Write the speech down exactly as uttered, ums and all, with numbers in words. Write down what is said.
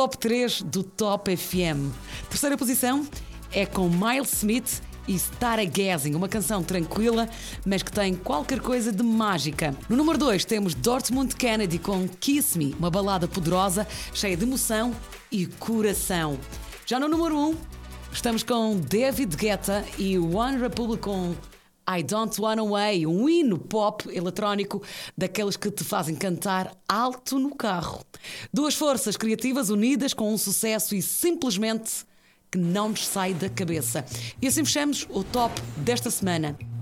Top três do Top F M. Terceira posição é com Miles Smith e Stargazing, uma canção tranquila, mas que tem qualquer coisa de mágica. No número dois temos Dortmund Kennedy com Kiss Me, uma balada poderosa, cheia de emoção e coração. Já no número um, estamos com David Guetta e One Republic com I Don't Wanna Way, um hino pop eletrónico daqueles que te fazem cantar alto no carro. Duas forças criativas unidas com um sucesso e simplesmente que não nos sai da cabeça. E assim fechamos o top desta semana.